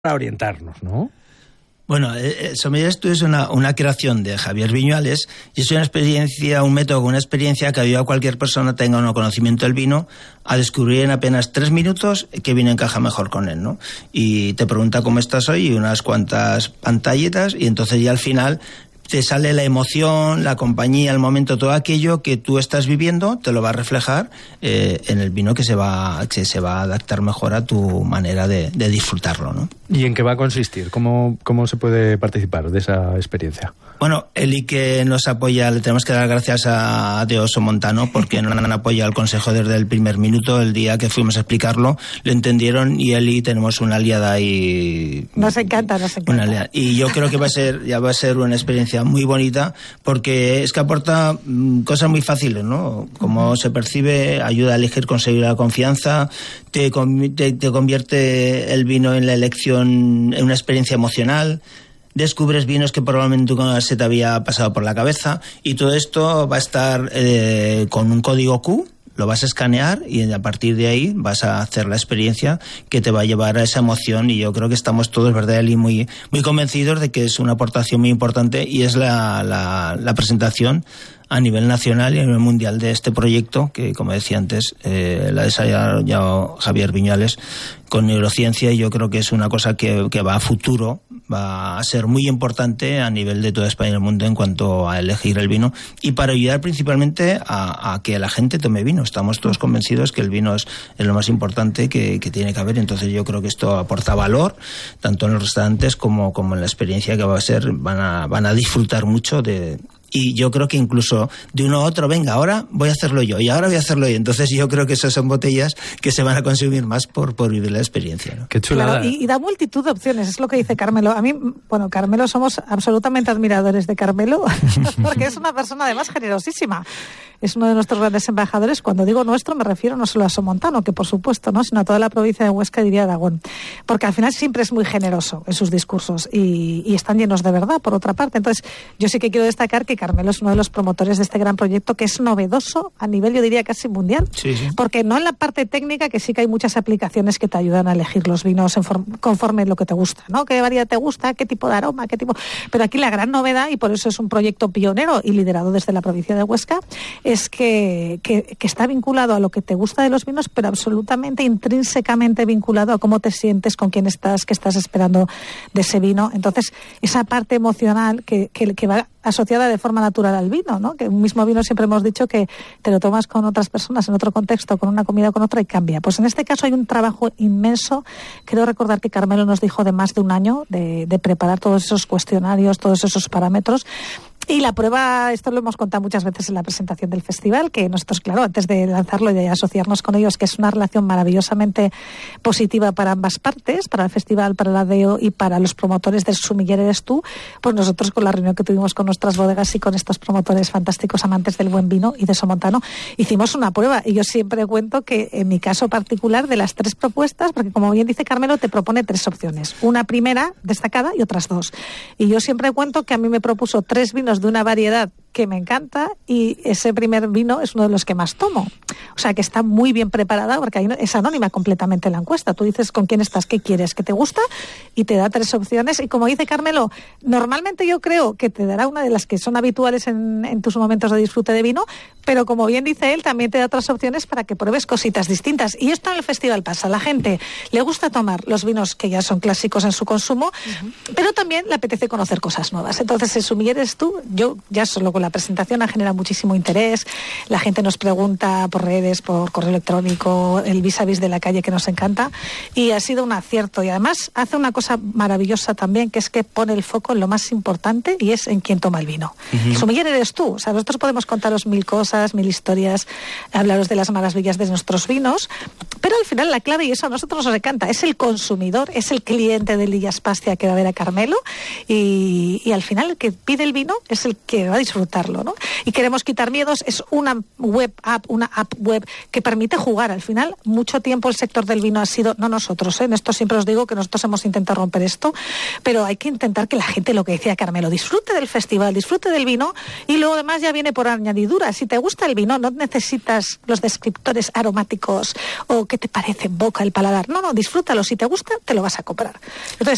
para orientarnos, ¿no? Bueno, Sommelier Estudio es una creación de Javier Viñuales y es una experiencia, un método con una experiencia que ayuda a cualquier persona tenga un conocimiento del vino a descubrir en apenas 3 minutos qué vino encaja mejor con él, ¿no? Y te pregunta cómo estás hoy y unas cuantas pantalletas y entonces ya al final te sale la emoción, la compañía, el momento, todo aquello que tú estás viviendo te lo va a reflejar en el vino que se va a adaptar mejor a tu manera de disfrutarlo, ¿no? ¿Y en qué va a consistir? ¿Cómo se puede participar de esa experiencia? Bueno, Eli que nos apoya, le tenemos que dar gracias a De Oso Montano porque nos han apoyado al consejo desde el primer minuto. El día que fuimos a explicarlo, lo entendieron y Eli tenemos una aliada ahí. Nos encanta. Y yo creo que va a ser una experiencia muy bonita porque es que aporta cosas muy fáciles, ¿no? Como se percibe, ayuda a elegir con seguridad, confianza, te convierte el vino en la elección, en una experiencia emocional. Descubres vinos que probablemente nunca se te había pasado por la cabeza y todo esto va a estar con un código Q, lo vas a escanear y a partir de ahí vas a hacer la experiencia que te va a llevar a esa emoción y yo creo que estamos todos, ¿verdad, Eli? Muy convencidos de que es una aportación muy importante y es la presentación a nivel nacional y a nivel mundial de este proyecto que, como decía antes, la ha desarrollado Javier Viñuales con neurociencia y yo creo que es una cosa que va a futuro, va a ser muy importante a nivel de toda España y el mundo en cuanto a elegir el vino y para ayudar principalmente a que la gente tome vino. Estamos todos convencidos que el vino es lo más importante que tiene que haber, entonces yo creo que esto aporta valor tanto en los restaurantes como en la experiencia que va a ser, van a disfrutar mucho de. Y yo creo que incluso de uno a otro, venga, ahora voy a hacerlo yo, y ahora voy a hacerlo yo. Entonces yo creo que esas son botellas que se van a consumir más por vivir la experiencia, ¿no? Qué chulada. Claro, y da multitud de opciones, es lo que dice Carmelo. A mí, bueno, Carmelo, somos absolutamente admiradores de Carmelo, porque es una persona además generosísima. Es uno de nuestros grandes embajadores. Cuando digo nuestro me refiero no solo a Somontano, que por supuesto, ¿no?, sino a toda la provincia de Huesca, diría Aragón. Porque al final siempre es muy generoso en sus discursos y están llenos de verdad, por otra parte. Entonces, yo sí que quiero destacar que Carmelo es uno de los promotores de este gran proyecto que es novedoso a nivel, yo diría, casi mundial. Sí. Porque no en la parte técnica, que sí que hay muchas aplicaciones que te ayudan a elegir los vinos conforme lo que te gusta, ¿no? ¿Qué variedad te gusta? ¿Qué tipo de aroma? ¿Qué tipo? Pero aquí la gran novedad, y por eso es un proyecto pionero y liderado desde la provincia de Huesca, es que está vinculado a lo que te gusta de los vinos, pero absolutamente intrínsecamente vinculado a cómo te sientes, con quién estás, qué estás esperando de ese vino. Entonces, esa parte emocional que va asociada de forma natural al vino, ¿no? Que un mismo vino siempre hemos dicho que te lo tomas con otras personas en otro contexto, con una comida o con otra y cambia. Pues en este caso hay un trabajo inmenso. Quiero recordar que Carmelo nos dijo de más de un año de preparar todos esos cuestionarios, todos esos parámetros. Y la prueba, esto lo hemos contado muchas veces en la presentación del festival, que nosotros, claro, antes de lanzarlo y de asociarnos con ellos, que es una relación maravillosamente positiva para ambas partes, para el festival, para la DEO y para los promotores del Sommelier Eres Tú, pues nosotros con la reunión que tuvimos con nuestras bodegas y con estos promotores fantásticos amantes del buen vino y de Somontano, hicimos una prueba. Y yo siempre cuento que en mi caso particular, de las 3 propuestas, porque como bien dice Carmelo, te propone 3 opciones. Una primera destacada y otras 2. Y yo siempre cuento que a mí me propuso 3 vinos de una variedad que me encanta y ese primer vino es uno de los que más tomo. O sea, que está muy bien preparada porque ahí es anónima completamente la encuesta. Tú dices con quién estás, qué quieres, qué te gusta y te da 3 opciones. Y como dice Carmelo, normalmente yo creo que te dará una de las que son habituales en tus momentos de disfrute de vino, pero como bien dice él, también te da otras opciones para que pruebes cositas distintas. Y esto en el festival pasa. A la gente le gusta tomar los vinos que ya son clásicos en su consumo, pero también le apetece conocer cosas nuevas. Entonces, el Sommelier Eres Tú, yo ya solo con la presentación ha generado muchísimo interés. La gente nos pregunta por redes, por correo electrónico, el vis a vis de la calle que nos encanta y ha sido un acierto. Y además hace una cosa maravillosa también, que es que pone el foco en lo más importante y es en quién toma el vino. El sommelier eres tú. O sea, nosotros podemos contaros 1000 cosas, 1000 historias, hablaros de las maravillas de nuestros vinos, pero al final la clave, y eso a nosotros nos encanta, es el consumidor, es el cliente de Lillas Pastia que va a ver a Carmelo y al final el que pide el vino es el que va a disfrutarlo, ¿no? Y queremos quitar miedos, es una app web que permite jugar. Al final, mucho tiempo el sector del vino ha sido, no nosotros, en esto siempre os digo que nosotros hemos intentado romper esto, pero hay que intentar que la gente, lo que decía Carmelo, disfrute del festival, disfrute del vino y luego además ya viene por añadidura. Si te gusta el vino, no necesitas los descriptores aromáticos o qué te parece en boca, el paladar. No, disfrútalo. Si te gusta, te lo vas a comprar. Entonces,